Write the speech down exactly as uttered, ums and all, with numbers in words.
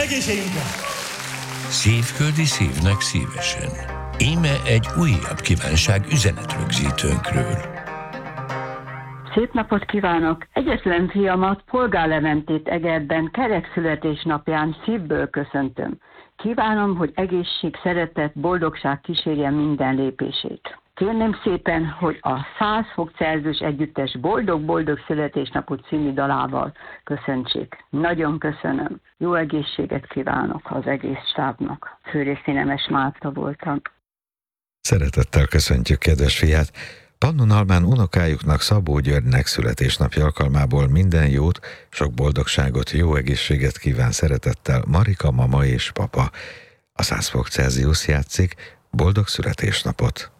Egészségünkre! Szívföldi szívnek szívesen. Íme egy újabb kívánság üzenetrögzítőnkről. Szép napot kívánok! Egyetlen fiamat, Polgár Leventét Egerben kerek születésnapján szívből köszöntöm. Kívánom, hogy egészség, szeretet, boldogság kísérje minden lépését. Kérném szépen, hogy a száz fok Celsius együttes Boldog-boldog születésnapot című dalával köszöntsék. Nagyon köszönöm. Jó egészséget kívánok az egész stábnak. Főrészi Nemes Márta voltam. Szeretettel köszöntjük kedves fiát. Pannonhalmán unokájuknak, Szabó Györgynek születésnapja alkalmából minden jót, sok boldogságot, jó egészséget kíván szeretettel Marika mama és papa. A száz fok Celsius játszik, boldog születésnapot!